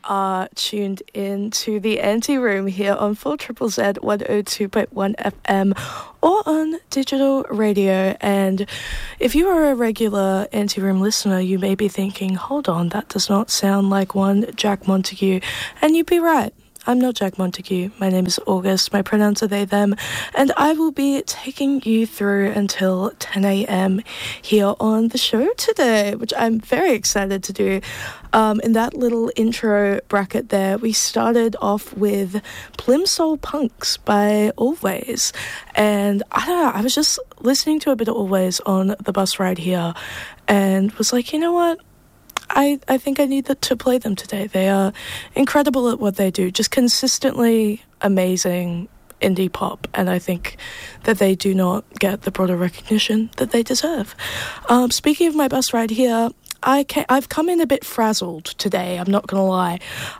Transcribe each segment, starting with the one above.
are tuned in to the Anti-Room here on 4ZZZ 102.1 FM or on digital radio. And if you are a regular Anti-Room listener, you may be thinking, hold on, that does not sound like one Jack Montague. And you'd be right. I'm not Jack Montague. My name is August. My pronouns are they, them. And I will be taking you through until 10 a.m. here on the show today, which I'm very excited to do. In that little intro bracket there, we started off with Plimsoll Punks by Always. And I don't know, I was just listening to a bit of Always on the bus ride here and was like, you know what? I think I need to play them today. They are incredible at what they do, just consistently amazing indie pop, and I think that they do not get the broader recognition that they deserve. Speaking of my bus ride here, I've come in a bit frazzled today, I'm not gonna lie.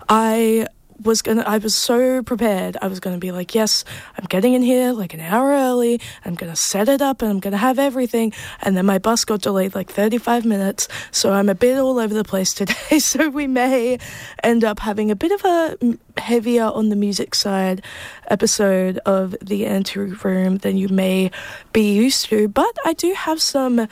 I was so prepared. I was going to be like, yes, I'm getting in here like an hour early. I'm going to set it up and I'm going to have everything. And then my bus got delayed like 35 minutes. So I'm a bit all over the place today. So we may end up having a bit of a heavier on the music side episode of the Anti-Room than you may be used to. But I do have some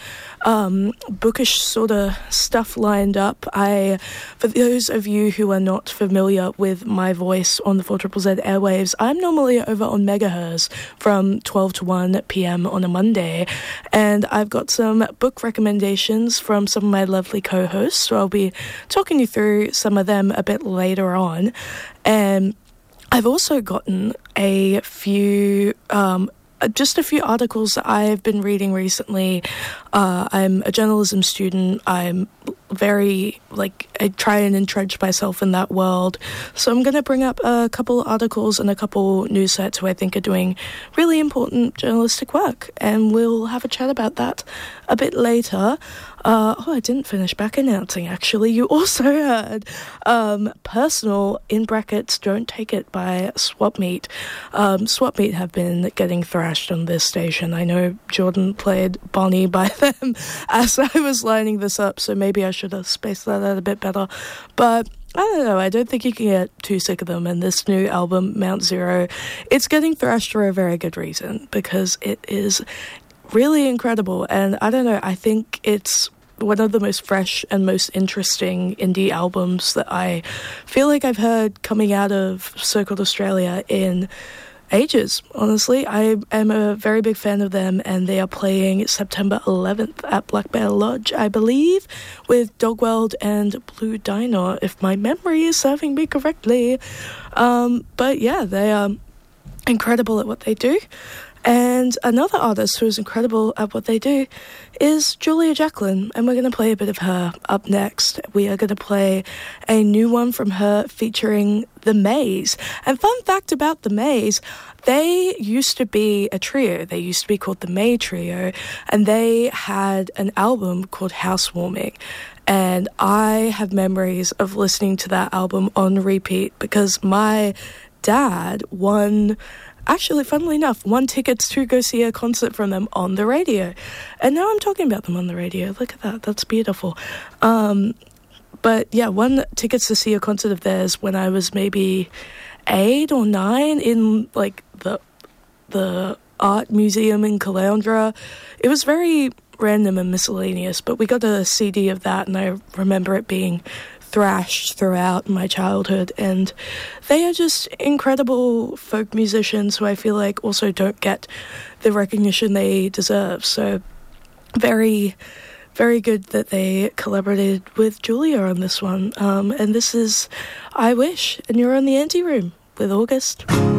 bookish sort of stuff lined up. For those of you who are not familiar with my voice on the 4ZZZ airwaves, I'm normally over on Megahertz from 12 to 1 p.m. on a Monday, and I've got some book recommendations from some of my lovely co-hosts, so I'll be talking you through some of them a bit later on. And I've also gotten a few just a few articles that I've been reading recently. I'm a journalism student. I'm very, I try and entrench myself in that world. So I'm going to bring up a couple articles and a couple news sites who I think are doing really important journalistic work. And we'll have a chat about that a bit later. I didn't finish back announcing, actually. You also heard Personal, in brackets, Don't Take It by Swap Meet. Swap Meet have been getting thrashed on this station. I know Jordan played Bonnie by them as I was lining this up, so maybe I should have spaced that out a bit better. But I don't know, I don't think you can get too sick of them. And this new album, Mount Zero, it's getting thrashed for a very good reason, because it is really incredible. And I don't know, I think it's one of the most fresh and most interesting indie albums that I feel like I've heard coming out of Circled Australia in ages, honestly. I am a very big fan of them, and they are playing September 11th at Black Bear Lodge, I believe, with Dogweld and Blue Diner, if my memory is serving me correctly. But yeah, they are incredible at what they do. And another artist who is incredible at what they do is Julia Jacklin, and we're going to play a bit of her up next. We are going to play a new one from her featuring The Maze. And fun fact about The Maze, they used to be a trio. They used to be called the May Trio, and they had an album called Housewarming. And I have memories of listening to that album on repeat because my dad actually, funnily enough, won tickets to go see a concert from them on the radio. And now I'm talking about them on the radio. Look at that. That's beautiful. But yeah, won tickets to see a concert of theirs when I was maybe 8 or 9 in, the art museum in Caloundra. It was very random and miscellaneous, but we got a CD of that, and I remember it being thrashed throughout my childhood, and they are just incredible folk musicians who I feel like also don't get the recognition they deserve. So very, very good that they collaborated with Julia on this one. And this is I Wish, and you're on the Anti-Room with August.